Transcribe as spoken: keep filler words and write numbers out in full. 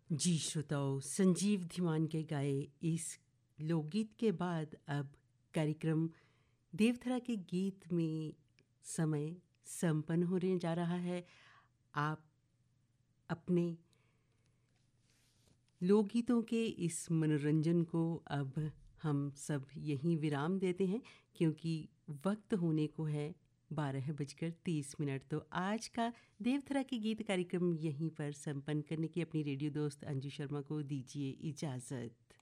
जी श्रोताओ, संजीव धीमान के गाए इस लोकगीत के बाद अब कार्यक्रम देवथरा के गीत में समय संपन्न होने जा रहा है। आप अपने लोकगीतों के इस मनोरंजन को अब हम सब यहीं विराम देते हैं, क्योंकि वक्त होने को है बारह बजकर तीस मिनट। तो आज का देवथरा के गीत कार्यक्रम यहीं पर संपन्न करने की अपनी रेडियो दोस्त अंजू शर्मा को दीजिए इजाज़त।